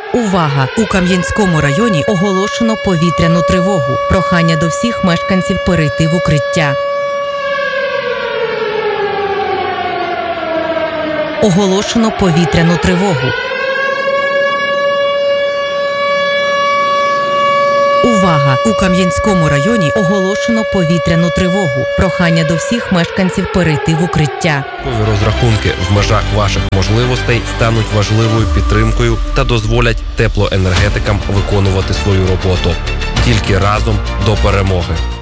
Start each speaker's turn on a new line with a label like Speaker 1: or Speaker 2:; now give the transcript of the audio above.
Speaker 1: Увага! У Кам'янському районі оголошено повітряну тривогу. Прохання до всіх мешканців перейти в укриття. Оголошено повітряну тривогу. Увага! У Кам'янському районі оголошено повітряну тривогу. Прохання до всіх мешканців перейти в укриття.
Speaker 2: Розрахунки в межах ваших можливостей стануть важливою підтримкою та дозволять теплоенергетикам виконувати свою роботу. Тільки разом до перемоги.